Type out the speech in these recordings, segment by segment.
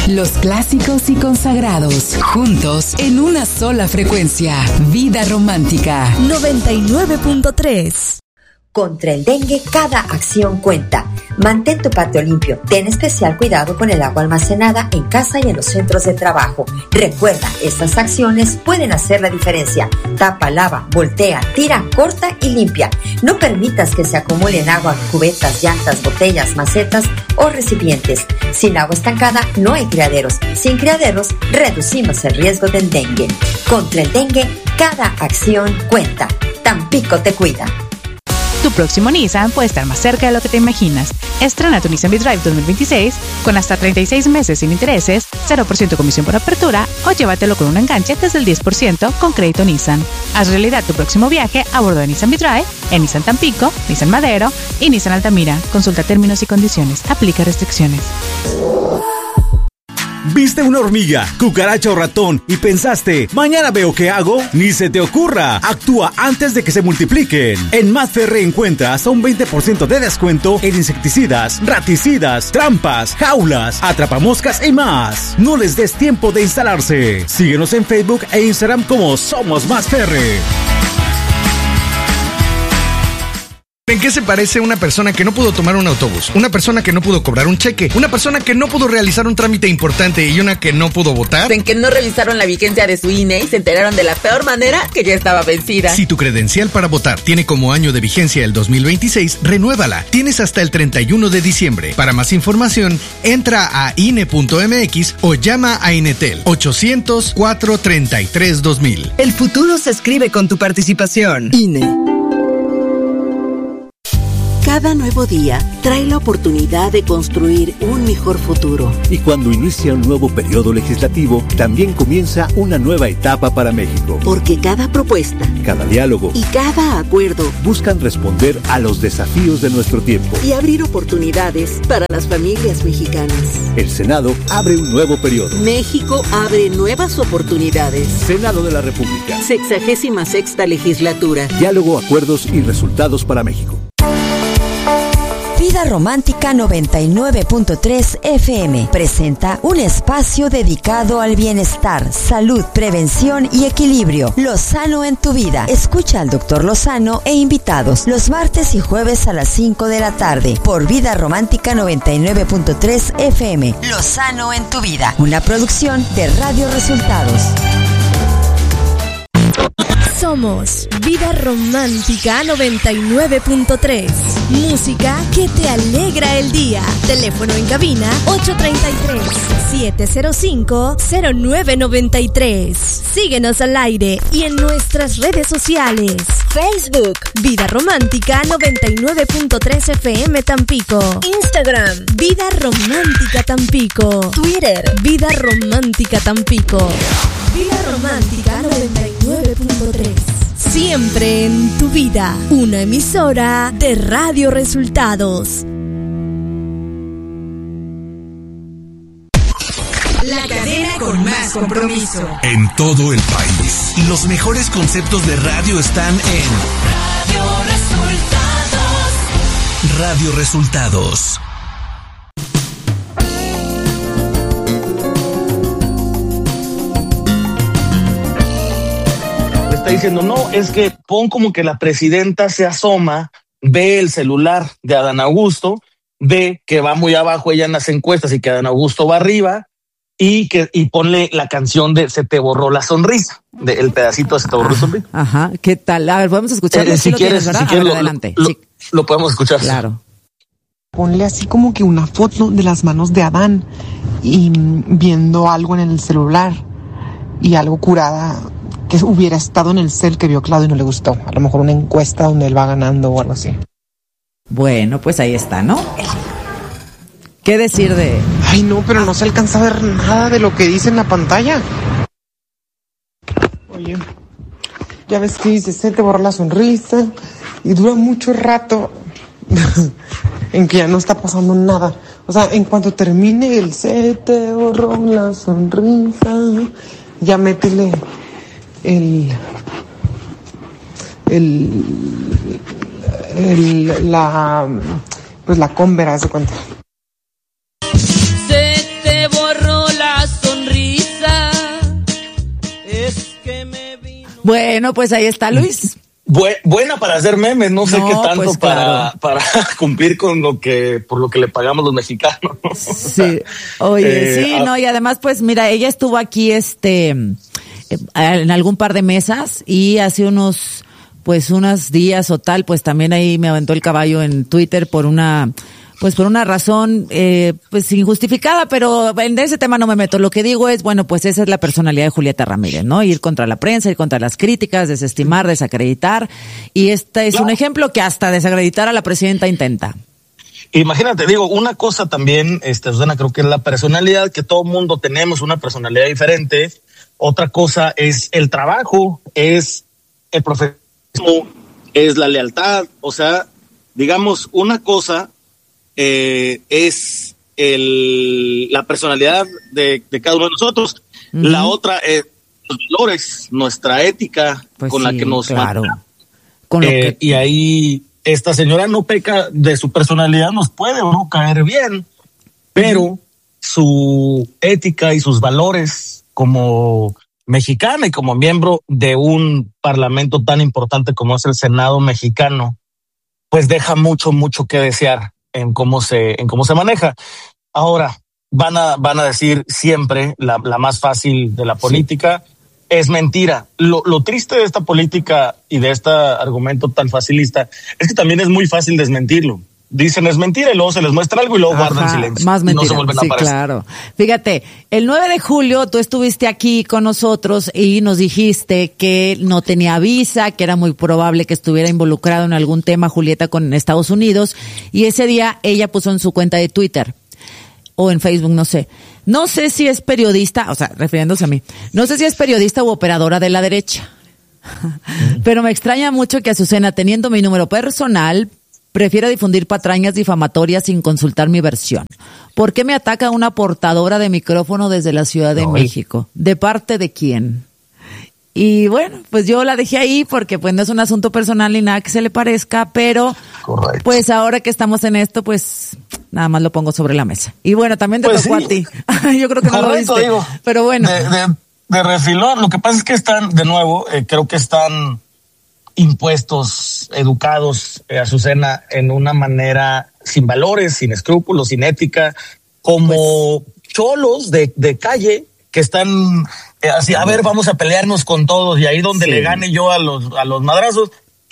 Los clásicos y consagrados, juntos en una sola frecuencia. Vida Romántica 99.3. Contra el dengue, cada acción cuenta. Mantén tu patio limpio. Ten especial cuidado con el agua almacenada en casa y en los centros de trabajo. Recuerda, estas acciones pueden hacer la diferencia. Tapa, lava, voltea, tira, corta y limpia. No permitas que se acumulen agua en cubetas, llantas, botellas, macetas o recipientes. Sin agua estancada no hay criaderos. Sin criaderos reducimos el riesgo del dengue. Contra el dengue, cada acción cuenta. Tampico te cuida. Tu próximo Nissan puede estar más cerca de lo que te imaginas. Estrena tu Nissan V-Drive 2026 con hasta 36 meses sin intereses, 0% comisión por apertura o llévatelo con un enganche desde el 10% con crédito Nissan. Haz realidad tu próximo viaje a bordo de Nissan V-Drive en Nissan Tampico, Nissan Madero y Nissan Altamira. Consulta términos y condiciones. Aplica restricciones. ¿Viste una hormiga, cucaracha o ratón y pensaste, mañana veo qué hago? Ni se te ocurra. Actúa antes de que se multipliquen. En Madferre encuentra hasta un 20% de descuento en insecticidas, raticidas, trampas, jaulas, atrapamoscas y más. No les des tiempo de instalarse. Síguenos en Facebook e Instagram como Somos Madferre. ¿En qué se parece una persona que no pudo tomar un autobús? Una persona que no pudo cobrar un cheque, una persona que no pudo realizar un trámite importante y una que no pudo votar. En que no revisaron la vigencia de su INE y se enteraron de la peor manera que ya estaba vencida. Si tu credencial para votar tiene como año de vigencia el 2026, renuévala. Tienes hasta el 31 de diciembre. Para más información, entra a INE.mx o llama a Inetel 800-433-2000. El futuro se escribe con tu participación. INE. Cada nuevo día trae la oportunidad de construir un mejor futuro. Y cuando inicia un nuevo periodo legislativo, también comienza una nueva etapa para México. Porque cada propuesta, cada diálogo y cada acuerdo buscan responder a los desafíos de nuestro tiempo y abrir oportunidades para las familias mexicanas. El Senado abre un nuevo periodo. México abre nuevas oportunidades. Senado de la República. 66ª legislatura. Diálogo, acuerdos y resultados para México. Vida Romántica 99.3 FM presenta un espacio dedicado al bienestar, salud, prevención y equilibrio. Lozano en tu vida. Escucha al Dr. Lozano e invitados los martes y jueves a las 5 de la tarde por Vida Romántica 99.3 FM. Lozano en tu vida. Una producción de Radio Resultados. Somos Vida Romántica 99.3. Música que te alegra el día. Teléfono en cabina 833-705-0993. Síguenos al aire y en nuestras redes sociales. Facebook Vida Romántica 99.3 FM Tampico. Instagram Vida Romántica Tampico. Twitter Vida Romántica Tampico. Vida Romántica 99.3. Siempre en tu vida. Una emisora de Radio Resultados. La cadena con más compromiso. En todo el país. Y los mejores conceptos de radio están en Radio Resultados. Radio Resultados. Está diciendo, no, es que pon como que la presidenta se asoma, ve el celular de Adán Augusto, ve que va muy abajo ella en las encuestas y que Adán Augusto va arriba y ponle la canción de Se te borró la sonrisa, el pedacito de Se te borró la sonrisa. Ajá, ¿qué tal? A ver, podemos escucharlo. Si quieres, adelante. Lo podemos escuchar. Claro. Ponle así como que una foto de las manos de Adán y viendo algo en el celular y algo curada que hubiera estado en el cel que vio Claudio y no le gustó. A lo mejor una encuesta donde él va ganando o algo así. Bueno, pues ahí está, ¿no? ¿Qué decir de...? Ay, no, pero no se alcanza a ver nada de lo que dice en la pantalla. Oye, ya ves que dice, se te borró la sonrisa y dura mucho rato en que ya no está pasando nada. O sea, en cuanto termine el se te borró la sonrisa, ya métele la convera, se cuenta. Se te borró la Bueno, pues ahí está, Luis. Buena para hacer memes, no sé qué tanto pues, para cumplir con por lo que le pagamos los mexicanos. Sí, oye, no, y además, pues mira, ella estuvo aquí en algún par de mesas y hace unos días o tal, pues también ahí me aventó el caballo en Twitter por una razón, pues injustificada, pero en ese tema no me meto. Lo que digo es, bueno, pues esa es la personalidad de Julieta Ramírez, ¿no? Ir contra la prensa, ir contra las críticas, desestimar, desacreditar. Y este es un ejemplo que hasta desacreditar a la presidenta intenta. Imagínate, digo, una cosa también, Susana, creo que es la personalidad, que todo mundo tenemos una personalidad diferente. Otra cosa es el trabajo, es el profesionalismo, es la lealtad. O sea, digamos, una cosa es la personalidad de cada uno de nosotros. Uh-huh. La otra es los valores, nuestra ética, pues con la que nos y ahí esta señora no peca de su personalidad, nos puede o no caer bien, pero su ética y sus valores como mexicana y como miembro de un parlamento tan importante como es el Senado mexicano, pues deja mucho que desear en cómo se maneja. Ahora, van a decir siempre la más fácil de la política, es mentira. Lo triste de esta política y de este argumento tan facilista es que también es muy fácil desmentirlo. Dicen es mentira y luego se les muestra algo y luego guardan silencio. Más mentira. No se vuelven a aparecer. Claro. Fíjate, el 9 de julio tú estuviste aquí con nosotros y nos dijiste que no tenía visa, que era muy probable que estuviera involucrado en algún tema Julieta con Estados Unidos, y ese día ella puso en su cuenta de Twitter o en Facebook, no sé si es periodista, o sea, refiriéndose a mí, no sé si es periodista u operadora de la derecha, pero me extraña mucho que Azucena, teniendo mi número personal, prefiero difundir patrañas difamatorias sin consultar mi versión. ¿Por qué me ataca una portadora de micrófono desde la Ciudad de México? ¿De parte de quién? Y bueno, pues yo la dejé ahí porque pues no es un asunto personal ni nada que se le parezca, pero correcto, pues ahora que estamos en esto, pues nada más lo pongo sobre la mesa. Y bueno, también te tocó a ti. Yo creo que no lo viste, digo, pero bueno. De refilón, lo que pasa es que están, de nuevo, creo que están impuestos, educados, Azucena, en una manera sin valores, sin escrúpulos, sin ética, como cholos de calle que están así, a ver, vamos a pelearnos con todos y ahí donde le gane yo a los madrazos,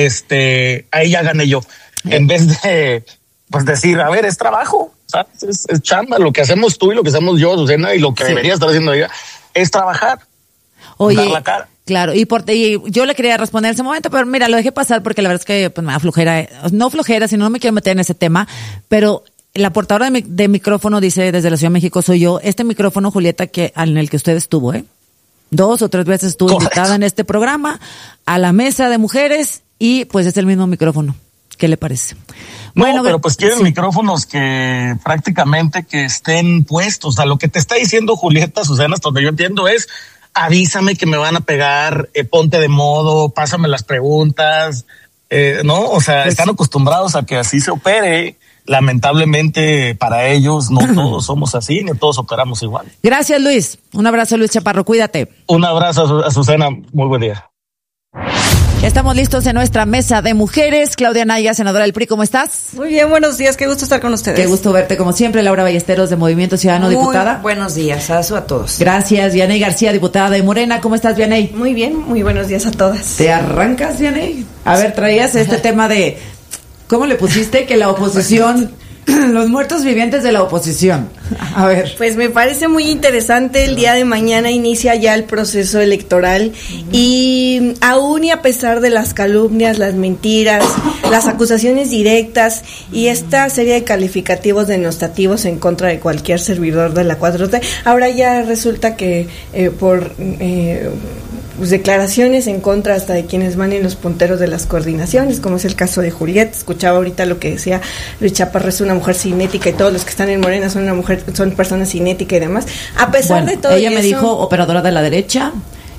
ahí ya gané yo. En vez de pues decir, a ver, es trabajo, ¿sabes? Es chamba, lo que hacemos tú y lo que hacemos yo, Azucena, y lo que debería estar haciendo ella es trabajar. Oye, dar la cara. Claro, y yo le quería responder en ese momento, pero mira, lo dejé pasar porque la verdad es que pues, me da flojera, no flojera, sino no me quiero meter en ese tema, pero la portadora de micrófono dice desde la Ciudad de México soy yo. Este micrófono, Julieta, en el que usted estuvo, 2 o 3 veces estuvo invitada en este programa a la mesa de mujeres y pues es el mismo micrófono. ¿Qué le parece? Bueno, pero pues quieren micrófonos que prácticamente que estén puestos. A lo que te está diciendo Julieta, Susana, hasta donde yo entiendo es, avísame que me van a pegar, ponte de modo, pásame las preguntas, ¿no? O sea, pues están acostumbrados a que así se opere. Lamentablemente para ellos no todos somos así, ni todos operamos igual. Gracias, Luis. Un abrazo, Luis Chaparro, cuídate. Un abrazo a Susana, muy buen día. Ya estamos listos en nuestra mesa de mujeres. Claudia Naya, senadora del PRI, ¿cómo estás? Muy bien, buenos días, qué gusto estar con ustedes. Qué gusto verte como siempre. Laura Ballesteros de Movimiento Ciudadano, diputada. Buenos días, a todos. Gracias, Vianey García, diputada de Morena. ¿Cómo estás, Vianey? Muy bien, muy buenos días a todas. ¿Te arrancas, Vianey? A ver, traías este tema de, ¿cómo le pusiste? Que la oposición... Los muertos vivientes de la oposición. A ver. Pues me parece muy interesante. El día de mañana inicia ya el proceso electoral y aún y a pesar de las calumnias, las mentiras, las acusaciones directas y esta serie de calificativos denostativos en contra de cualquier servidor de la 4T, ahora ya resulta que por pues declaraciones en contra hasta de quienes van en los punteros de las coordinaciones, como es el caso de Julieta. Escuchaba ahorita lo que decía Luis Chaparro, es una mujer sin ética y todos los que están en Morena son personas sin ética y demás. A pesar de todo ella me dijo operadora de la derecha,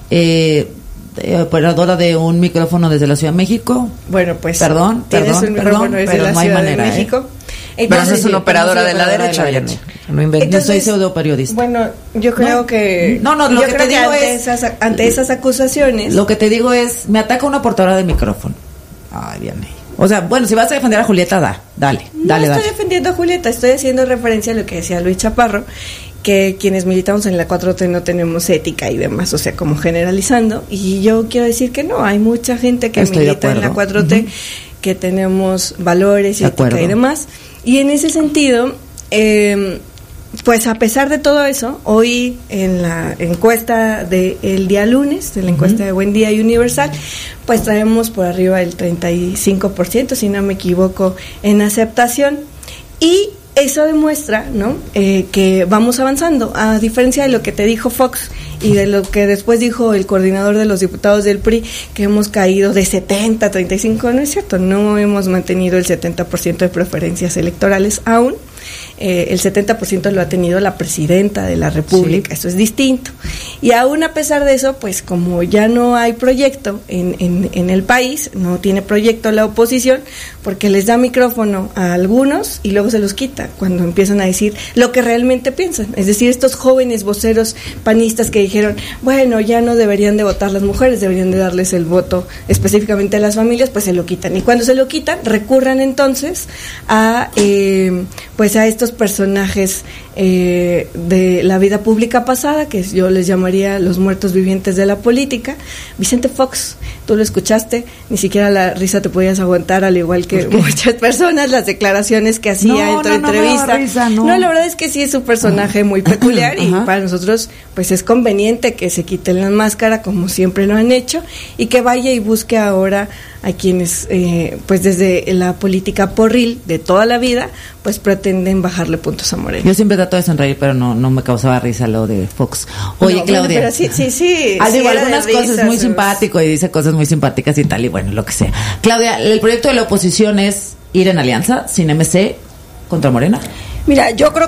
operadora de un micrófono desde la Ciudad de México. Bueno, pues perdón, un micrófono desde pero la no hay Ciudad manera, de México. Pero no es una operadora de la derecha, no inventes. Yo soy pseudo periodista. Bueno, yo creo que... No, lo que te digo es... Ante esas acusaciones... Lo que te digo es, me ataca una portadora de micrófono. Ay, Diana. O sea, bueno, si vas a defender a Julieta, dale. No estoy defendiendo a Julieta, estoy haciendo referencia a lo que decía Luis Chaparro, que quienes militamos en la 4T no tenemos ética y demás, o sea, como generalizando. Y yo quiero decir que no, hay mucha gente que milita en la 4T, que tenemos valores y ética y demás. Y en ese sentido... pues a pesar de todo eso, hoy en la encuesta del día lunes, de la encuesta de Buen Día y Universal, pues traemos por arriba el 35%, si no me equivoco, en aceptación. Y eso demuestra, ¿no?, que vamos avanzando, a diferencia de lo que te dijo Fox y de lo que después dijo el coordinador de los diputados del PRI, que hemos caído de 70 a 35, no es cierto, no hemos mantenido el 70% de preferencias electorales aún. El 70% lo ha tenido la presidenta de la República, eso es distinto. Y aún a pesar de eso, pues como ya no hay proyecto en el país, no tiene proyecto la oposición, porque les da micrófono a algunos y luego se los quita cuando empiezan a decir lo que realmente piensan. Es decir, estos jóvenes voceros panistas que dijeron, bueno, ya no deberían de votar las mujeres, deberían de darles el voto específicamente a las familias, pues se lo quitan. Y cuando se lo quitan, recurran entonces a pues a estos personajes de la vida pública pasada, que yo les llamaría los muertos vivientes de la política. Vicente Fox, tú lo escuchaste, ni siquiera la risa te podías aguantar, al igual que muchas personas, las declaraciones que hacía en tu entrevista. No, la verdad es que sí es un personaje muy peculiar y para nosotros pues es conveniente que se quiten la máscara como siempre lo han hecho y que vaya y busque ahora a quienes pues desde la política porril de toda la vida pues pretenden bajarle puntos a Morena. Yo siempre trato de sonreír, pero no me causaba risa lo de Fox. Oye, no, Claudia. Bueno, pero sí. Digo, algunas cosas es muy simpático y dice cosas muy simpáticas y tal, y bueno, lo que sea. Claudia, el proyecto de la oposición es ir en alianza sin MC contra Morena. Mira, yo creo